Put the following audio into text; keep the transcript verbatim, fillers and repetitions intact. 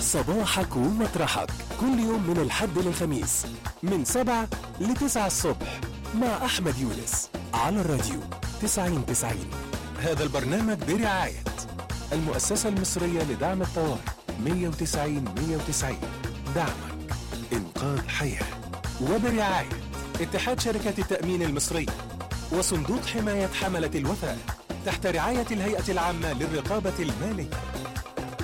صباحك ومطرحك كل يوم من الحد للخميس من سبعة لتسعة الصبح مع أحمد يونس على الراديو تسعين تسعين. هذا البرنامج برعاية المؤسسة المصرية لدعم الطوارئ مية وتسعين مية وتسعين، دعمك إنقاذ حياة، وبرعاية اتحاد شركة التأمين المصري وصندوق حماية حملة الوفاء تحت رعاية الهيئة العامة للرقابة المالية.